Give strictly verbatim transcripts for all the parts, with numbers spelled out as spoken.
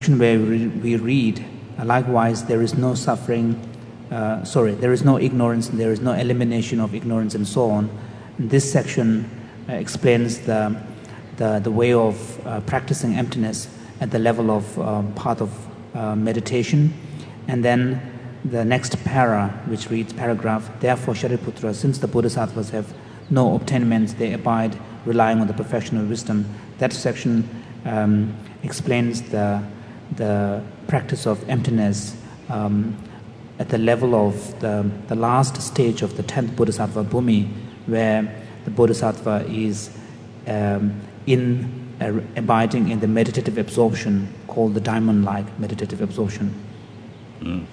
where we read, likewise, there is no suffering, uh, sorry, there is no ignorance, there is no elimination of ignorance, and so on. And this section uh, explains the, the, the way of uh, practicing emptiness at the level of um, part of uh, meditation. And then the next para, which reads paragraph, therefore, Shariputra, since the Bodhisattvas have no obtainments, they abide relying on the perfection of wisdom. That section um, explains the the practice of emptiness um, at the level of the, the last stage of the tenth Bodhisattva Bhumi, where the Bodhisattva is um, in uh, abiding in the meditative absorption called the diamond-like meditative absorption. Mm.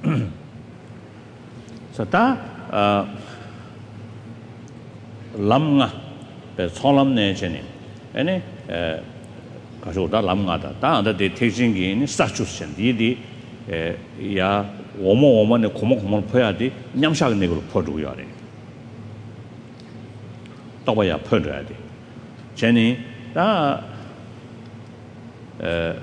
So that lamga be solam ne cheni ene 가서 다 남가다 다한테 대신기 스타추션 디디 야 오모 오모네 고모 고모 퍼야지 냠샤가 내고 퍼주고야 돼. 또봐야 퍼줘야 돼. 제니 다 에,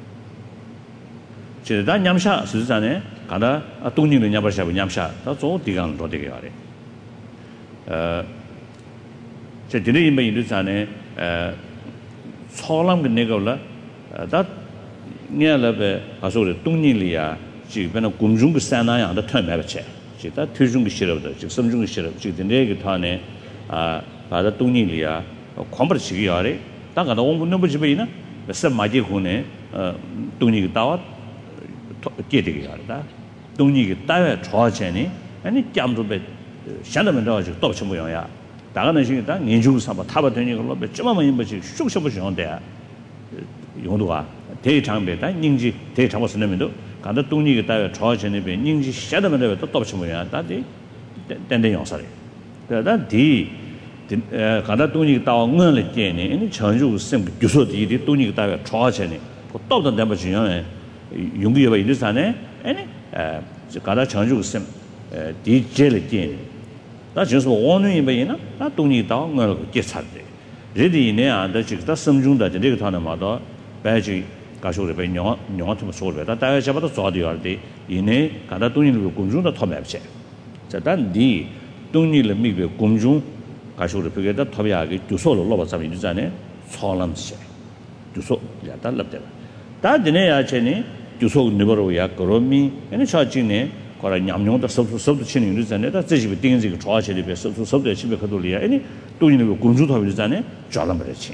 제다 냠샤 스잖아요. 가다 동님을 냠버샤고 냠샤 다조 디강 로 되게 하래. 어, 제 드네 임에 있잖아요. 에 소람 그네가라 다 냐라베 가서를 동님이야 지금 공중 그 산나야다 텀매버체 지다 퇴중 그 싫어도 지금 섬중 그 싫어 지금 내게 타네 아 바다 동님이야 컴버치기 하래 다가다 온 분은 집에이나 몇 마디 후네 어 동님이 따와 깨되게 하다 동님이 따에 좋아지니 아니 짬도베 샹다면 더 또 좀 모양이야 나가는 시기다 인중 삼아 타바 되는 걸로 몇점만 임버지 쑥쑥 보시는데 용도가 대장배다 닝지 대장고 쓰면도 간다 동리가 다 좋아지는 배 닝지 샤다면 또 또 뭐야 다디 땡땡 용사래 그러다 디 간다 동리가 다 응을 깨네 이 전주 심 교소들이 동리가 다 좋아지네 또도 내가 중요해 용기가 있는사네 아니 에 간다 전주 심 디젤 깨네 나就是원은 이면이나 나 동이 다 걸 계산돼. 레디네 안다 지금 섬중다这个团的嘛到白去 가쇼를 배 영어 영어 좀 소리다. 다가 잡아도 좋아도 할때 이내 가다 동이를 공중도 토매지. 자단디 동이를 미베 공중 가쇼를 배게다 토비하게 주소로 로바삼이 있잖아요. 소람시. 주소 야다 랍대. 다 드네야 체니 주소 너버로야 그러미 에네 차진네 거라 냠용도 섭섭 섭도 치는 일이잖아요. 다 제집에 띵지 그 좋아하시는 배 섭섭 섭도 집에 가돌이야. 아니 또 있는 거 공중 탑이잖아요. 잘안 버렸지.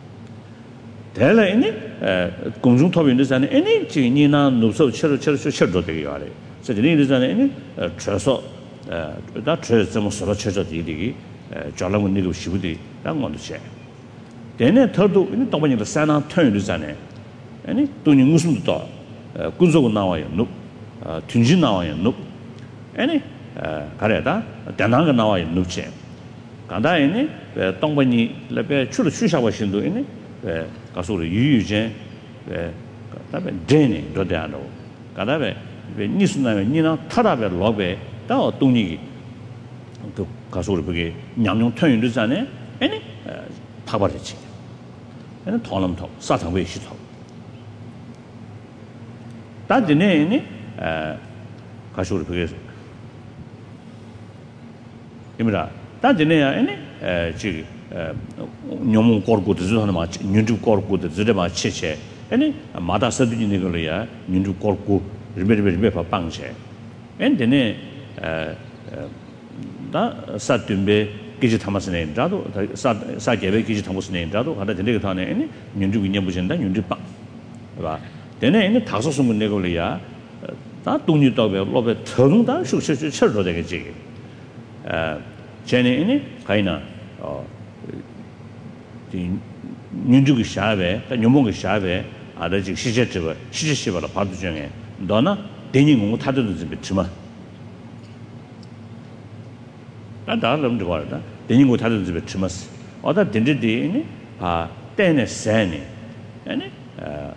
대래니 에 공중 탑이 있잖아요. 아니 지금 니나 노서 쳐서 쳐서 쳐도 되게 하래. 그래서 니들잖아요. 아니 쳐서 에다 쳐서 뭐 서로 쳐서 되게 잘안 건 니도 쉬부디 난 건도 쳐. 대내 더도 이 또번에 산나 턴이잖아요. 아니 돈이 무슨 또 군소고 나와요. 어 tunji 나와요. 눕. 아니 가래다 대나가 나와요. 눕체. 간다에니 동번이 레베 출을 추샤고 신도 있네. 에 가서로 유유제 에 다음에 데니 도대하노. 간다에 니스나에 니나 타다베 로베 다 동리기 그 가서로 그게 냠용 턴이잖아요. 아니 파바르지. 아니 돈람토 사탕외 시토. 다드네니 에 가쇼를 그게 이미라 다드네야 아니 에 지금 에 뇽몽 거르고도 저는 막 뉴주 거르고도 저래 막 치체 아니 마다 서드니 걸이야 뉴주 거르고 리베리베 방체 엔데네 에다 사tumbe 기지 담았으네 자도 사 사게베 기지 담았으네 자도 하다 되게 타네 아니 뉴주 위냐 보신다 뉴주 빵 봐 되네 이제 다섯 숨은 내 걸이야 다 동료도 배 로베 정다 숙식을 쳐도 되겠지. 에 제네니 가이나 어 뉴주기 샤베 뉴몽기 샤베 아다지 시제적 시제시바라 바도 중에 너나 대니 공부 타도도 좀 있지만 나 다른 거 봐라. 대니 공부 타도도 좀 있지만 어다 된데니 아 때네 세니 아니 어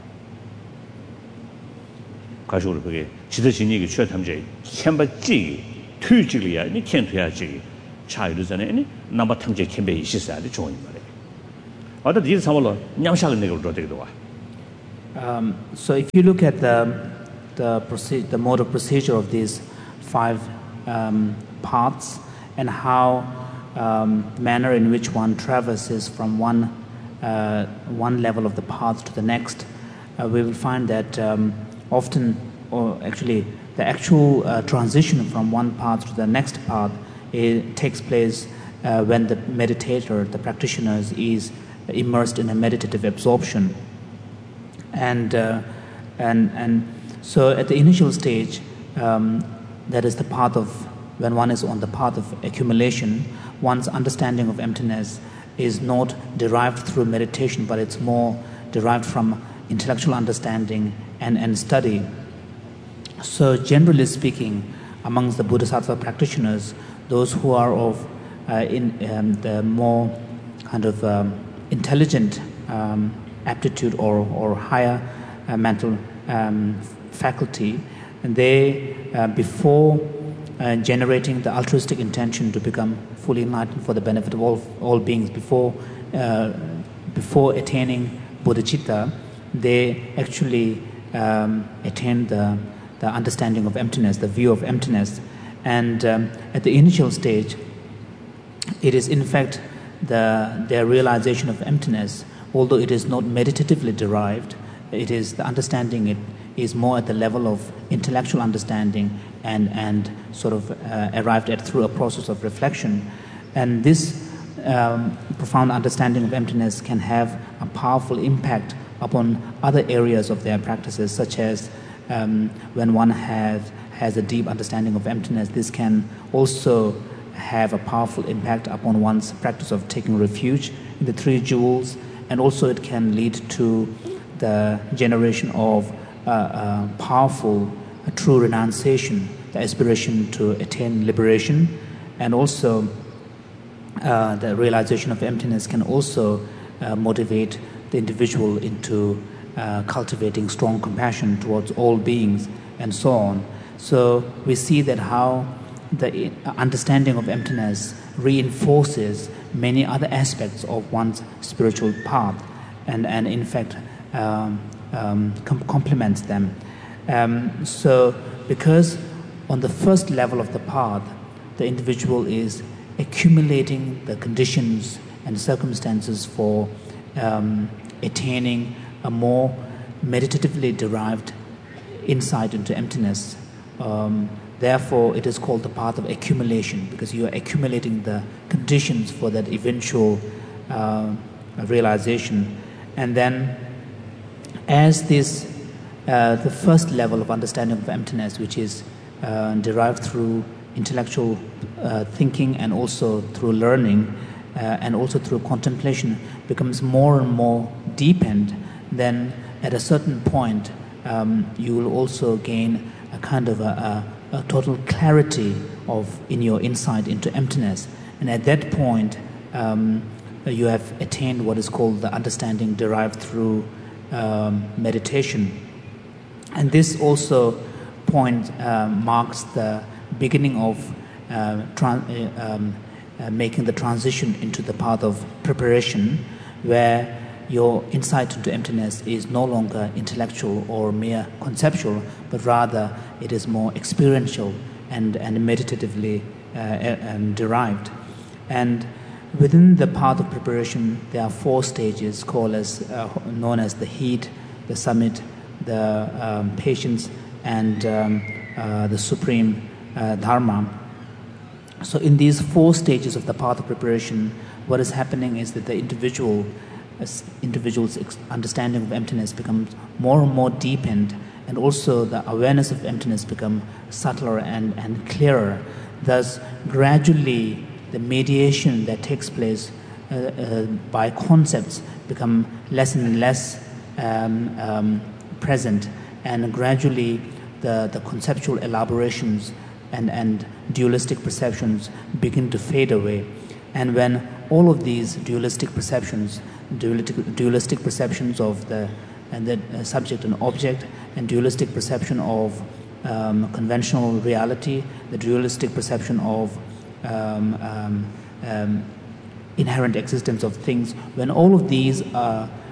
가쇼를 그게 지도진이 그 취업 탐제 첨바지 투지리야 니 켄투야지 차이르잖아요. 아니 남바 탐제 캠베 있으셔야 돼 좋은 말이에요. 어디 뒤에 삼월로 냠샤를 내고 또 되기도 와. Um, so if you look at the the, proce- the mode of procedure of these five um, paths and how um, manner in which one traverses from one uh, one level of the path to the next, uh, we will find that um, often, or actually, the actual uh, transition from one path to the next path it takes place uh, when the meditator, the practitioner, is immersed in a meditative absorption. And uh, and and so at the initial stage, um, that is the path of when one is on the path of accumulation, one's understanding of emptiness is not derived through meditation, but it's more derived from intellectual understanding and, and study. So generally speaking, amongst the Bodhisattva practitioners, those who are of uh, in um, the more kind of um, intelligent um, aptitude or, or higher uh, mental um, faculty, and they, uh, before uh, generating the altruistic intention to become fully enlightened for the benefit of all, all beings, before, uh, before attaining bodhicitta, they actually um, attain the, the understanding of emptiness, the view of emptiness. And um, at the initial stage, it is in fact the, their realization of emptiness, although it is not meditatively derived, it is the understanding it is more at the level of intellectual understanding and, and sort of uh, arrived at through a process of reflection. And this um, profound understanding of emptiness can have a powerful impact upon other areas of their practices, such as um, when one has, has a deep understanding of emptiness, this can also have a powerful impact upon one's practice of taking refuge in the three jewels, and also it can lead to the generation of uh, uh, powerful uh, true renunciation, the aspiration to attain liberation, and also uh, the realization of emptiness can also uh, motivate the individual into uh, cultivating strong compassion towards all beings and so on. So we see that how the understanding of emptiness reinforces many other aspects of one's spiritual path, and, and in fact um, um, com- complements them. Um, so because on the first level of the path, the individual is accumulating the conditions and circumstances for um, attaining a more meditatively derived insight into emptiness. Um, Therefore, it is called the path of accumulation, because you are accumulating the conditions for that eventual uh, realization. And then, as this, uh, the first level of understanding of emptiness, which is uh, derived through intellectual uh, thinking and also through learning uh, and also through contemplation, becomes more and more deepened, then at a certain point, um, you will also gain a kind of a, a a total clarity of in your insight into emptiness, and at that point um, you have attained what is called the understanding derived through um, meditation. And this also point uh, marks the beginning of uh, tran- uh, um, uh, making the transition into the path of preparation, where your insight into emptiness is no longer intellectual or mere conceptual, but rather it is more experiential and, and meditatively uh, um, derived. And within the path of preparation, there are four stages called as, uh, known as the heat, the summit, the um, patience, and um, uh, the supreme uh, dharma. So in these four stages of the path of preparation, what is happening is that the individual As individuals' understanding of emptiness becomes more and more deepened, and also the awareness of emptiness becomes subtler and, and clearer. Thus, gradually, the mediation that takes place uh, uh, by concepts become less and less um, um, present, and gradually the, the conceptual elaborations and, and dualistic perceptions begin to fade away. And when all of these dualistic perceptions, dualistic, dualistic perceptions of the and the uh, subject and object, and dualistic perception of um, conventional reality, the dualistic perception of um, um, um, inherent existence of things, when all of these are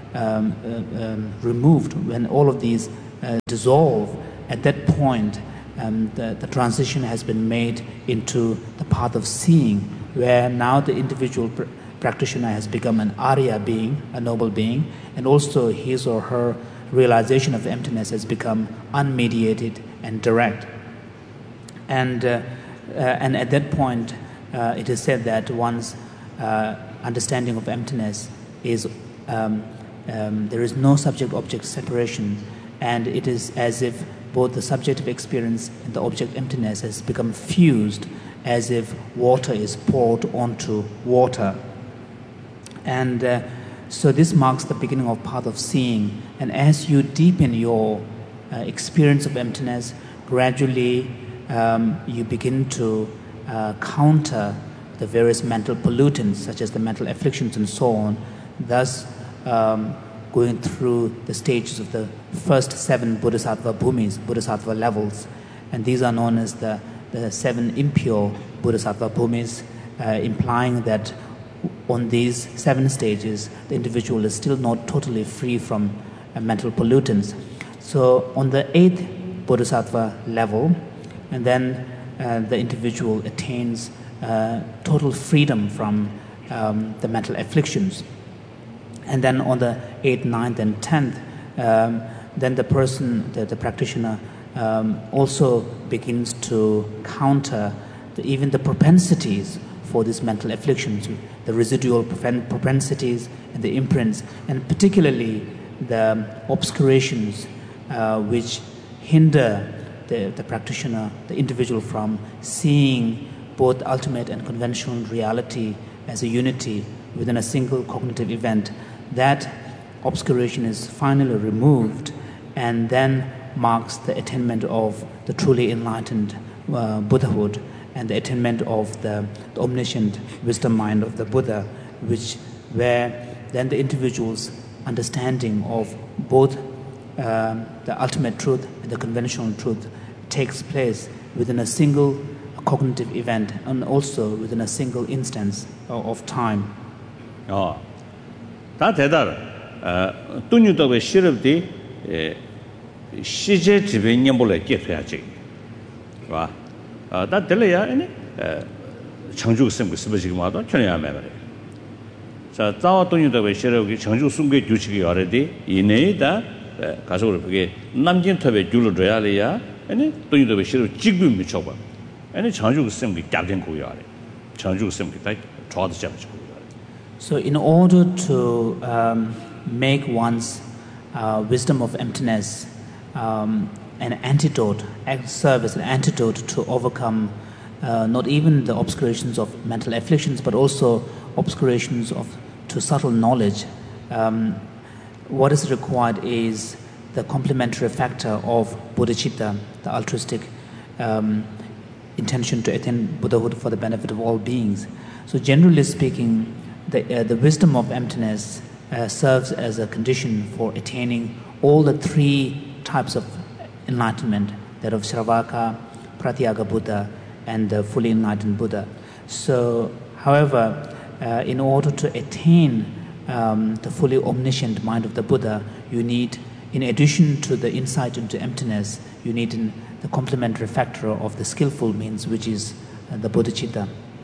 um, uh, um, removed, when all of these uh, dissolve, at that point, um, the, the transition has been made into the path of seeing, where now the individual pr- practitioner has become an Arya being, a noble being, and also his or her realization of emptiness has become unmediated and direct. And, uh, uh, and at that point, uh, it is said that one's uh, understanding of emptiness is, um, um, there is no subject-object separation, and it is as if both the subjective experience and the object emptiness has become fused, as if water is poured onto water. And uh, so this marks the beginning of path of seeing. And as you deepen your uh, experience of emptiness, gradually um, you begin to uh, counter the various mental pollutants, such as the mental afflictions and so on, thus um, going through the stages of the first seven Bodhisattva bhumis, Bodhisattva levels. And these are known as the, the seven impure Bodhisattva bhumis, uh, implying that on these seven stages, the individual is still not totally free from uh, mental pollutants. So on the eighth Bodhisattva level, and then uh, the individual attains uh, total freedom from um, the mental afflictions. And then on the eighth, ninth, and tenth, um, then the person, the, the practitioner, um, also begins to counter the, even the propensities for these mental afflictions, the residual propensities and the imprints, and particularly the obscurations uh, which hinder the, the practitioner, the individual, from seeing both ultimate and conventional reality as a unity within a single cognitive event. That obscuration is finally removed and then marks the attainment of the truly enlightened uh, Buddhahood and the attainment of the, the omniscient wisdom mind of the Buddha, which where then the individual's understanding of both um, the ultimate truth and the conventional truth takes place within a single cognitive event and also within a single instance of, of time. Oh, that uh, tunyu to be shirabdi shije jibe nyambole getyaji. Wa that delaya any changju sim sibji ma do chnya ma ba. So zawa tunyu to be shirabdi changju sumge juchigi already ine da 가서 그게 남진 탑에 줄을 줘야리야 아니 돈이도 왜 싫어 지금 미쳐 봐 아니 장주 쌤이 짭된 거야 장주 쌤이 다 좋아도 잡지. So in order to um, make one's uh, wisdom of emptiness um, an antidote, serve as an antidote to overcome uh, not even the obscurations of mental afflictions but also obscurations of to subtle knowledge, um, what is required is the complementary factor of bodhicitta, the altruistic um, intention to attain Buddhahood for the benefit of all beings. So generally speaking, the, uh, the wisdom of emptiness uh, serves as a condition for attaining all the three types of enlightenment, that of Shravaka, Pratyaga Buddha, and the fully enlightened Buddha. So, however, uh, in order to attain Um, the fully omniscient mind of the Buddha, you need, in addition to the insight into emptiness, you need in the complementary factor of the skillful means, which is uh, the bodhicitta.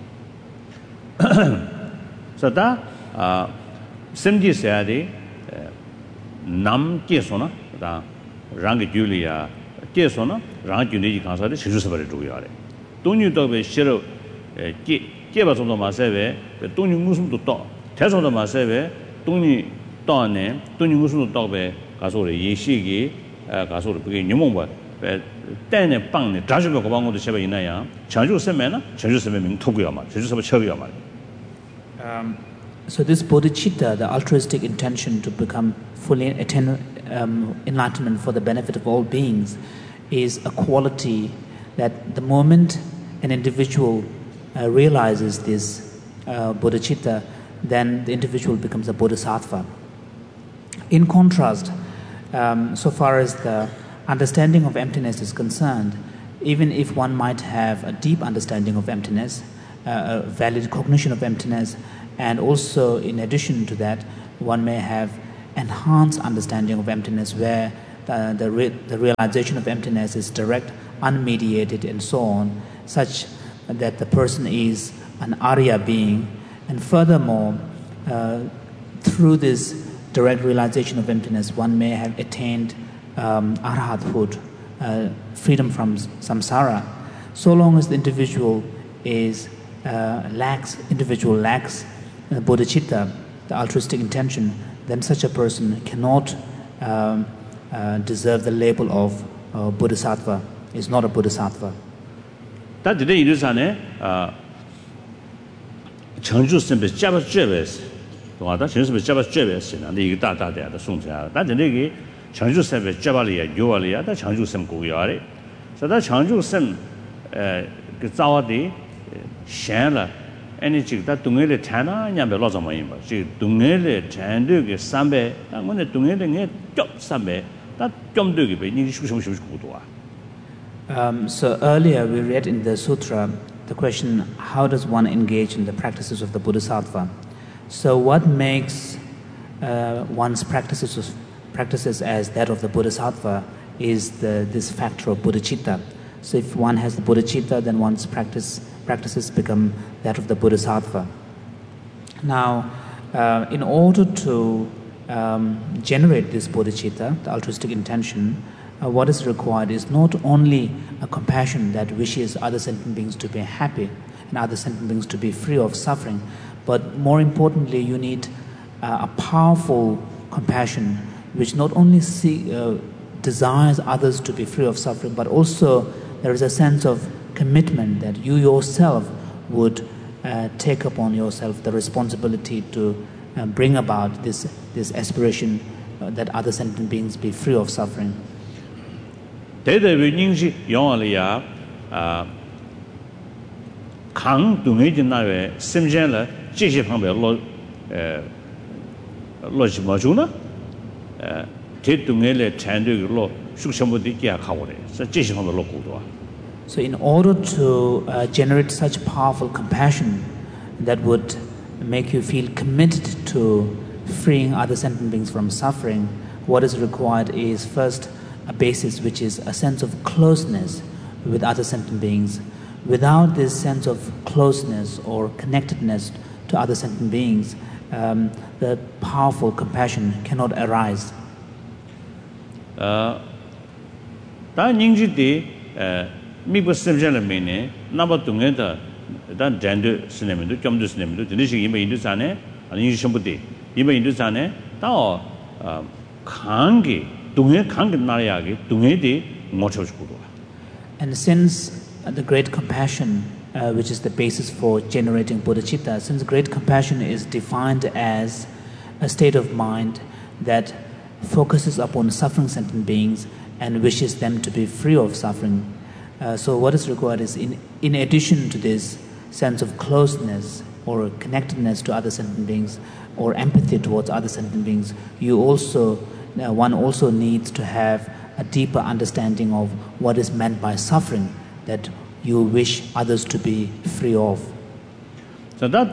So that uh, simji sayadi nam kesona da rangi julia kesona rangi juli kansa de shisu sabare do yare. Tonyu to be shiro ke ke ba som do ma sebe tonyu musum do to 대소도 마세베 돈이 또네 돈이 무슨 또베 가서 예시기 가서 그게 유몽바 때네 빵네 자주가 고방고도 제가 있나야 자주 쓰면은 자주 쓰면 명토고요 말 자주 쓰면 쳐고요 말. Um so this bodhicitta, the altruistic intention to become fully attain um, enlightenment for the benefit of all beings, is a quality that the moment an individual uh, realizes this uh, bodhicitta, then the individual becomes a bodhisattva. In contrast, um, so far as the understanding of emptiness is concerned, even if one might have a deep understanding of emptiness, uh, a valid cognition of emptiness, and also in addition to that, one may have enhanced understanding of emptiness where the, the, re, the realization of emptiness is direct, unmediated, and so on, such that the person is an Arya being. And furthermore, uh, through this direct realization of emptiness, one may have attained um, arhathood, uh, freedom from samsara. So long as the individual is uh, lacks, individual lacks uh, bodhicitta, the altruistic intention, then such a person cannot um, uh, deserve the label of uh, bodhisattva, is not a bodhisattva. That today it is an Chengzhu Simple Java Jevis. That Chengzhu Java Jevis, and the data there, the Sunja. That the Negi Chengzhu Simple Javalia, Yualia, that Chengzhu Sim Guyari. So that Chengzhu Sim Gazawadi, Shanla, energy that Dungele Tana, and Yambe Lozama. She Dungele, Chandu, Sambe, and when the Dungele Job Sambe, that Jom Dugi, Nishu. Um, so earlier we read in the sutra the question, how does one engage in the practices of the Bodhisattva? So what makes uh, one's practices practices as that of the Bodhisattva is the, this factor of bodhicitta. So if one has the bodhicitta, then one's practice practices become that of the Bodhisattva. Now, uh, in order to um, generate this bodhicitta, the altruistic intention, Uh, what is required is not only a compassion that wishes other sentient beings to be happy and other sentient beings to be free of suffering, but more importantly, you need uh, a powerful compassion which not only see, uh, desires others to be free of suffering, but also there is a sense of commitment that you yourself would uh, take upon yourself the responsibility to uh, bring about this, this aspiration uh, that other sentient beings be free of suffering. Tētā wē nīngshī yōngā lī yā kāng dūngē jī nā wē sīm lā jīshī pāng bē lō lō jī mā chū na tē dūngē lē chān dū kī lō shūk shāmbū dī kī yā kā wā rē sā jīshī pāng bē lō kū duwa. So in order to uh, generate such powerful compassion that would make you feel committed to freeing other sentient beings from suffering, what is required is first a basis which is a sense of closeness with other sentient beings. Without this sense of closeness or connectedness to other sentient beings, um, the powerful compassion cannot arise. Uh, tā nīngshī tī mīkwa sīmshā lā mīne nāpa tūngē tā tā dāndu sīnā mīndu, kiamdu sīnā mīndu, tīndī shī yīmba yīndu sāne, yīngshī shāmbu tī, yīmba yīndu sāne, tā o kāngi And since uh, the great compassion, uh, which is the basis for generating bodhicitta, since great compassion is defined as a state of mind that focuses upon suffering sentient beings and wishes them to be free of suffering, uh, so what is required is, in, in addition to this sense of closeness or connectedness to other sentient beings or empathy towards other sentient beings, you also Uh, one also needs to have a deeper understanding of what is meant by suffering that you wish others to be free of. So that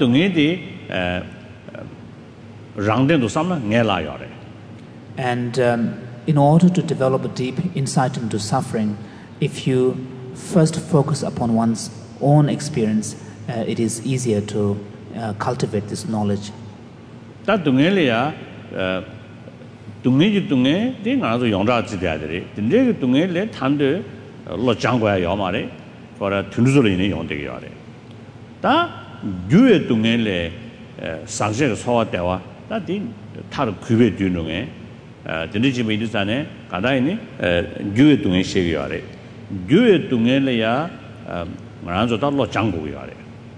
And um, in order to develop a deep insight into suffering, if you first focus upon one's own experience, uh, it is easier to uh, cultivate this knowledge. That Dungē dungē dī ngā rā yōng rā jī diyā dhī rī, dī ngē dungē lē tāndu lō jāng guā yō mā rī, kua rā tūndu sō rī nī yōng dī yō rī. Tā gyū dungē lē sāk shē kā sō wā dēwā, tā dī tā rā kū bē dū nungē, dī ngē jī bē dī sā nē, kā dā yī nī gyū dungē shē kī yō rī. Gyū dungē lē yā ngā rā tā lō jāng gu yō rī.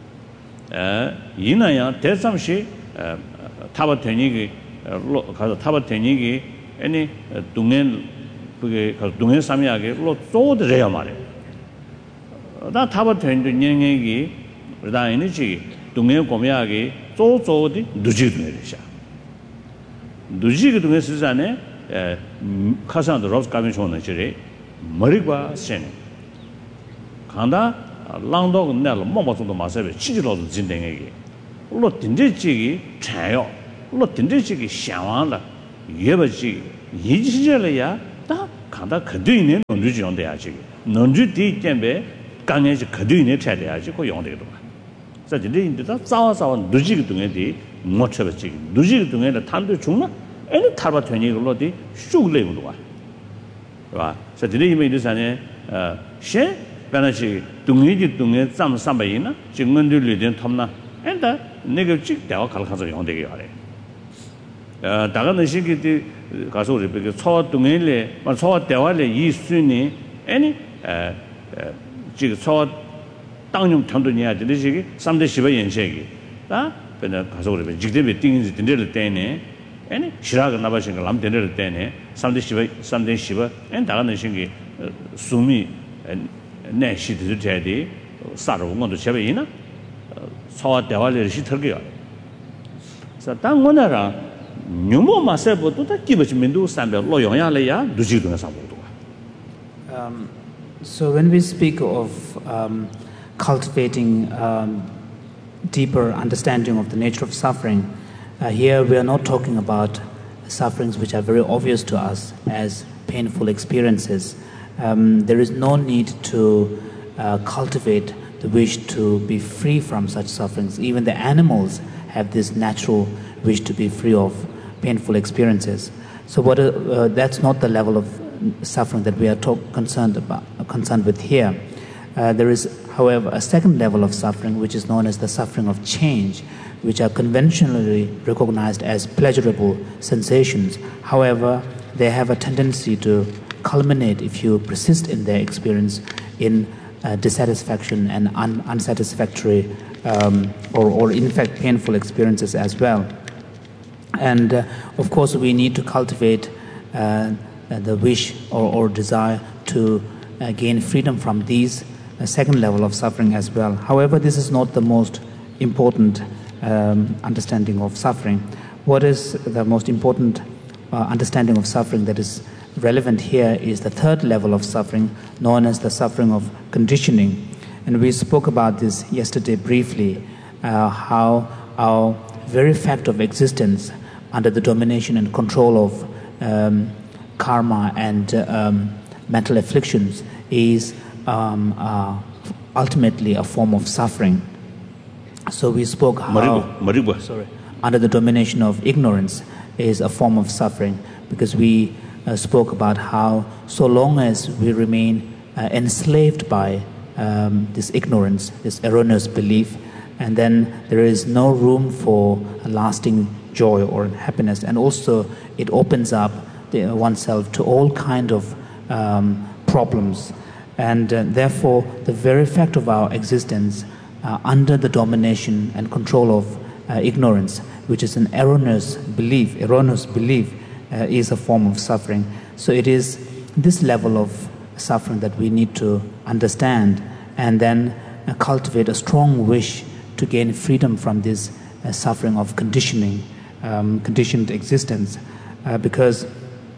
Yī nā yā tē sām shī tā bā tēnī kī 로 가서 타바 테니기 아니 동행 그게 가서 동행 삼야게 로 쪼드래야 말해. 나 타바 테니도 년행이 그다음에 지 동행 고미하게 쪼쪼디 누지드네샤. 누지기 동행 시간에 에 카산도 로스 가면 좋은 지리 머리가 센. 간다 랑도 내가 뭐뭐 정도 마세베 치지로도 진행에게. 로 딘제지기 차요. 로 딘제지기 샹왕라 예버지 이지절이야 다 간다 그뒤에 논주 용돼야지 논주 뒤 때문에 강에서 그뒤에 차려야지 그 용되게 도 그래서 이제 인도다 싸워서 누지기 동에디 못 쳐버지 누지기 동에는 탄도 중나 애는 탈바 되니 걸로디 쑥레고도 와 봐. 그래서 이제 이미 이제산에 어셰 변하시 동의지 동에 잠 삼百이나 증언들이 된 탐나 엔다 내가 직 대화 갈가서 용되게 하래 어 다가는 시기디 가서 우리 그 초동일에 초 대화에 이 순이 아니 에 지금 초 당용 정도냐 되는 시기 삼대 십의 연세기 다 그냥 가서 우리 직대비 띵인지 된들 때네 아니 시라가 나바신 거 남 된들 때네 삼대 십의 삼대 십의 엔 다가는 시기 수미 내시들 제디 사로 뭔도 제베이나 초 대화를 시털게요 그래서 당원하라 뉴모 마세보도 다 기버지면도 삼배 로용야래야 누지도나 사보도 Um so when we speak of um cultivating um deeper understanding of the nature of suffering, uh, here we are not talking about sufferings which are very obvious to us as painful experiences. Um, there is no need to uh, cultivate the wish to be free from such sufferings. Even the animals have this natural wish to be free of painful experiences. So what, uh, uh, that's not the level of suffering that we are talk, concerned about, uh, concerned with here. Uh, there is, however, a second level of suffering which is known as the suffering of change, which are conventionally recognized as pleasurable sensations. However, they have a tendency to culminate, if you persist in their experience, in uh, dissatisfaction and un- unsatisfactory um, or, or in fact painful experiences as well. And uh, of course we need to cultivate uh, the wish or, or desire to uh, gain freedom from these uh, second level of suffering as well. However, this is not the most important um, understanding of suffering. What is the most important uh, understanding of suffering that is relevant here is the third level of suffering, known as the suffering of conditioning. And we spoke about this yesterday briefly, uh, how our very fact of existence under the domination and control of um, karma and uh, um, mental afflictions is um, uh, ultimately a form of suffering. So we spoke how Maribu, Maribu. Sorry, under the domination of ignorance is a form of suffering, because we uh, spoke about how so long as we remain uh, enslaved by um, this ignorance, this erroneous belief, and then there is no room for a lasting joy or happiness, and also it opens up the, oneself to all kind of um, problems, and uh, therefore the very fact of our existence uh, under the domination and control of uh, ignorance, which is an erroneous belief, erroneous belief uh, is a form of suffering. So it is this level of suffering that we need to understand, and then uh, cultivate a strong wish to gain freedom from this uh, suffering of conditioning, um, conditioned existence, uh, because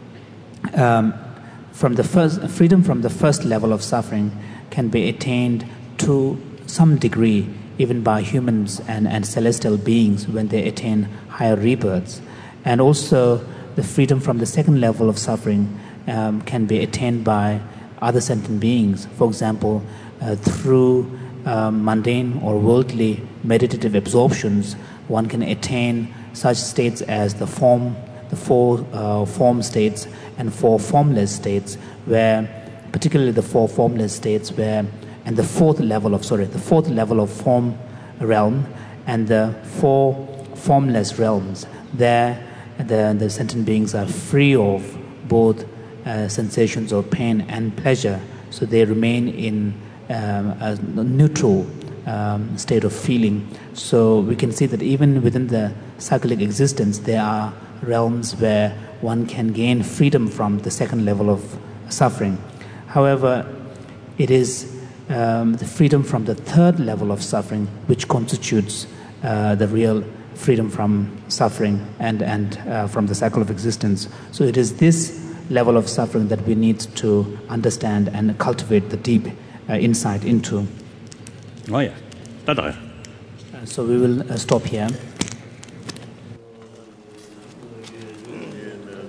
um, from the first freedom from the first level of suffering can be attained to some degree even by humans and, and celestial beings when they attain higher rebirths. And also the freedom from the second level of suffering um, can be attained by other sentient beings. For example, uh, through um, mundane or worldly meditative absorptions, one can attain such states as the form, the four uh, form states and four formless states, where particularly the four formless states where and the fourth level of sorry the fourth level of form realm and the four formless realms, there the, the sentient beings are free of both uh, sensations of pain and pleasure, so they remain in um, a neutral um, state of feeling. So we can see that even within the cyclic existence there are realms where one can gain freedom from the second level of suffering. However, it is um, the freedom from the third level of suffering which constitutes uh, the real freedom from suffering and, and uh, from the cycle of existence. So it is this level of suffering that we need to understand and cultivate the deep uh, insight into. Oh yeah, that's right. Uh, so we will uh, stop here.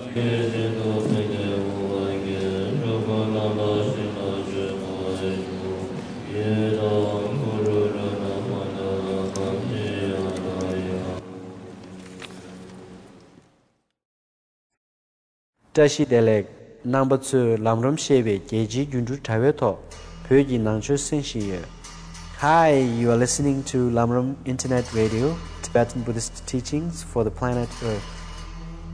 Tashi Delek number two Lamram Shebe Geji Gundu Taweto Pyogi Nangchu Senshiye. Hi, you are listening to Lamram Internet Radio, Tibetan Buddhist teachings for the planet Earth.